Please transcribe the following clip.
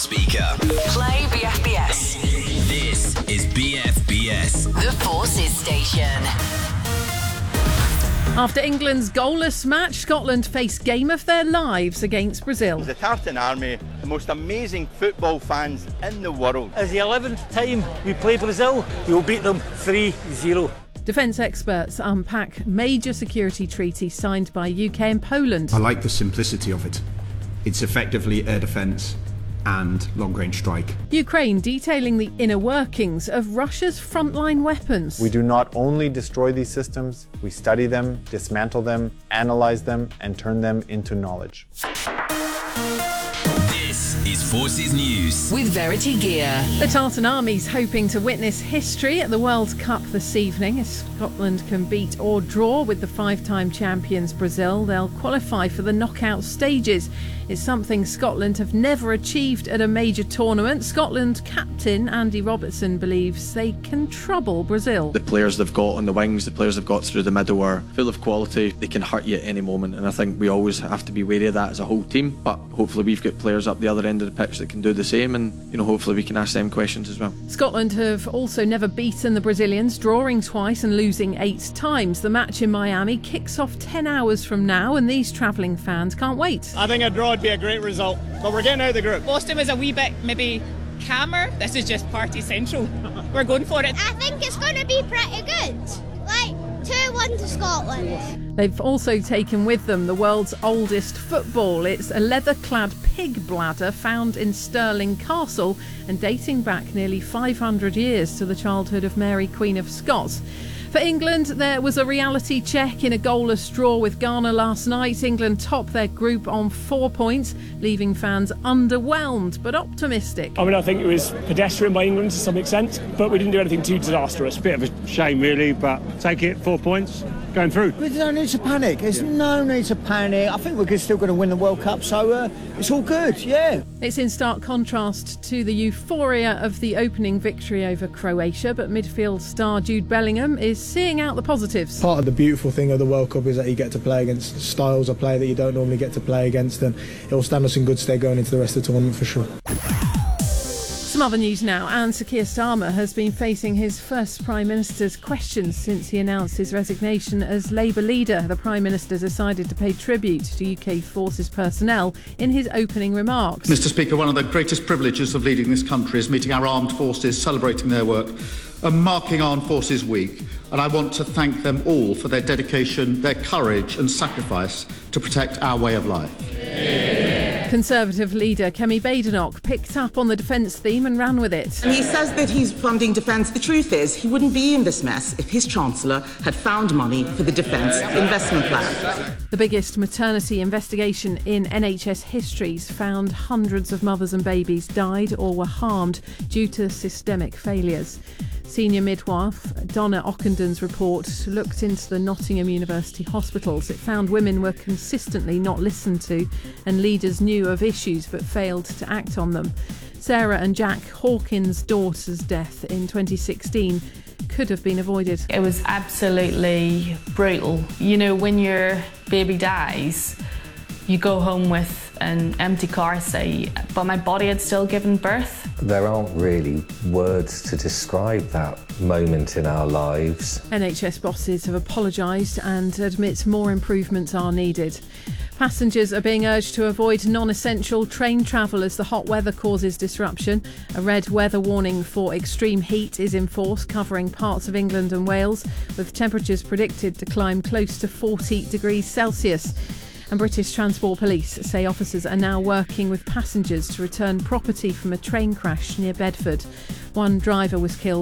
speaker. Play BFBS. This is BFBS. The Forces Station. After England's goalless match, Scotland face game of their lives against Brazil. The Tartan Army, the most amazing football fans in the world. As the 11th time we play Brazil, we will beat them 3-0. Defence experts unpack major security treaties signed by UK and Poland. I like the simplicity of it. It's effectively air defence and long-range strike. Ukraine detailing the inner workings of Russia's frontline weapons. We do not only destroy these systems, we study them, dismantle them, analyse them, and turn them into knowledge. This is Forces News. With Verity Gear. The Tartan Army's hoping to witness history at the World Cup this evening. If Scotland can beat or draw with the five-time champions Brazil, they'll qualify for the knockout stages. It's something Scotland have never achieved at a major tournament. Scotland captain Andy Robertson believes they can trouble Brazil. The players they've got on the wings, the players they've got through the middle are full of quality. They can hurt you at any moment, and I think we always have to be wary of that as a whole team. But hopefully we've got players up the other end of the pitch that can do the same, and hopefully we can ask them questions as well. Scotland have also never beaten the Brazilians, drawing twice and losing 8 times. The match in Miami kicks off 10 hours from now, and these travelling fans can't wait. I think a draw would be a great result, but we're getting out of the group. Boston was a wee bit maybe calmer. This is just party central. We're going for it. I think it's going to be pretty good. Like 2-1 to Scotland. They've also taken with them the world's oldest football. It's a leather-clad pig bladder found in Stirling Castle and dating back nearly 500 years to the childhood of Mary, Queen of Scots. For England, there was a reality check in a goalless draw with Ghana last night. England topped their group on 4 points, leaving fans underwhelmed but optimistic. I think it was pedestrian by England to some extent, but we didn't do anything too disastrous. Bit of a shame really, but take it, 4 points, going through. We don't need to panic. There's no need to panic. I think we're still going to win the World Cup, so it's all good, yeah. It's in stark contrast to the euphoria of the opening victory over Croatia, but midfield star Jude Bellingham is seeing out the positives. Part of the beautiful thing of the World Cup is that you get to play against styles of play that you don't normally get to play against, and it will stand us in good stead going into the rest of the tournament for sure. Some other news now. And Sir Keir Starmer has been facing his first Prime Minister's questions since he announced his resignation as Labour leader. The Prime Minister decided to pay tribute to UK Forces personnel in his opening remarks. Mr Speaker, one of the greatest privileges of leading this country is meeting our armed forces, celebrating their work and marking Armed Forces Week. And I want to thank them all for their dedication, their courage and sacrifice to protect our way of life. Conservative leader Kemi Badenoch picked up on the defence theme and ran with it. And he says that he's funding defence. The truth is, he wouldn't be in this mess if his Chancellor had found money for the Defence Investment Plan. The biggest maternity investigation in NHS history's found hundreds of mothers and babies died or were harmed due to systemic failures. Senior midwife Donna Ockendon's report looked into the Nottingham University hospitals. It found women were consistently not listened to and leaders knew of issues but failed to act on them. Sarah and Jack Hawkins' daughter's death in 2016 could have been avoided. It was absolutely brutal. When your baby dies, you go home with an empty car seat, but my body had still given birth. There aren't really words to describe that moment in our lives. NHS bosses have apologised and admit more improvements are needed. Passengers are being urged to avoid non-essential train travel as the hot weather causes disruption. A red weather warning for extreme heat is in force, covering parts of England and Wales, with temperatures predicted to climb close to 40 degrees Celsius. And British Transport Police say officers are now working with passengers to return property from a train crash near Bedford. One driver was killed